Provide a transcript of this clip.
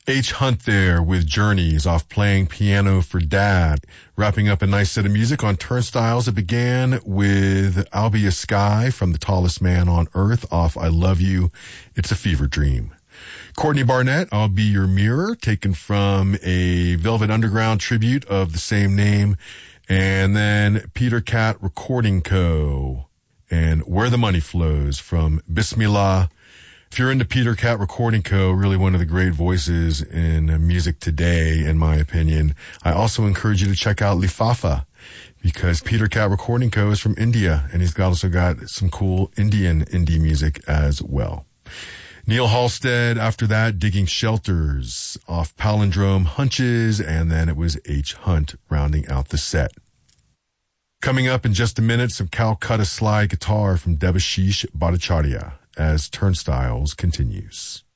H. Hunt there with Journeys off Playing Piano for Dad. Wrapping up a nice set of music on Turnstiles. It began with I'll Be a Sky from The Tallest Man on Earth off I Love You, It's a Fever Dream. Courtney Barnett, I'll Be Your Mirror, taken from a Velvet Underground tribute of the same name. And then Peter Cat Recording Co. and Where the Money Flows from Bismillah. If you're into Peter Cat Recording Co., really one of the great voices in music today, in my opinion, I also encourage you to check out Lifafa, because Peter Cat Recording Co. is from India, and he's also got some cool Indian indie music as well. Neil Halstead, after that, Digging Shelters off Palindrome Hunches, and then it was H. Hunt rounding out the set. Coming up in just a minute, some Calcutta slide guitar from Debashish Bhattacharya as Turnstiles continues.